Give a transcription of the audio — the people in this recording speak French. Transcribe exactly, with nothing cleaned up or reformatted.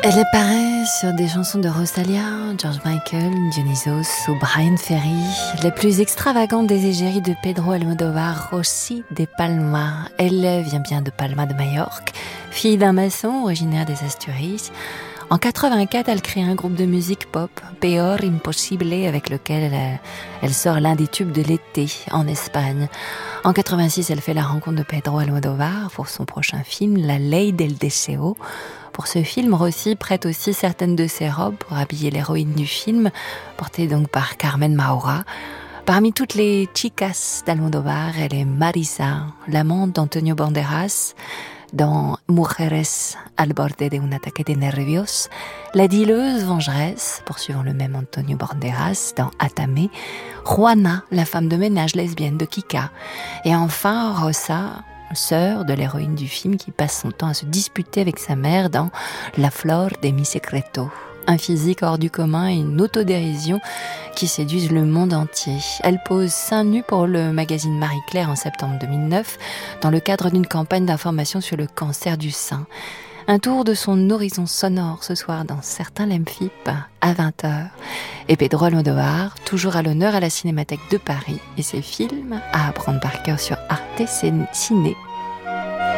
Elle apparaît sur des chansons de Rosalia, George Michael, Dionysos ou Brian Ferry, les plus extravagantes des égéries de Pedro Almodóvar, Rosy de Palma. Elle vient bien de Palma de Majorque, fille d'un maçon originaire des Asturies. En quatre-vingt-quatre, elle crée un groupe de musique pop, Peor Imposible, avec lequel elle, elle sort l'un des tubes de l'été en Espagne. En quatre-vingt-six, elle fait la rencontre de Pedro Almodóvar pour son prochain film, La Ley del Deseo. Pour ce film, Rosy prête aussi certaines de ses robes pour habiller l'héroïne du film, portée donc par Carmen Maura. Parmi toutes les chicas d'Almodóvar, elle est Marisa, l'amante d'Antonio Banderas, dans Mujeres al borde de un ataque de nervios, la dileuse vengeresse, poursuivant le même Antonio Banderas, dans Atame, Juana, la femme de ménage lesbienne de Kika, et enfin Rosa, sœur de l'héroïne du film qui passe son temps à se disputer avec sa mère dans La flor de mi secreto. Un physique hors du commun et une autodérision qui séduisent le monde entier. Elle pose seins nus pour le magazine Marie-Claire en septembre deux mille neuf dans le cadre d'une campagne d'information sur le cancer du sein. Un tour de son horizon sonore ce soir dans Certains l'aiment F I P à vingt heures. Et Pedro Almodóvar, toujours à l'honneur à la Cinémathèque de Paris et ses films à apprendre par cœur sur Arte Ciné.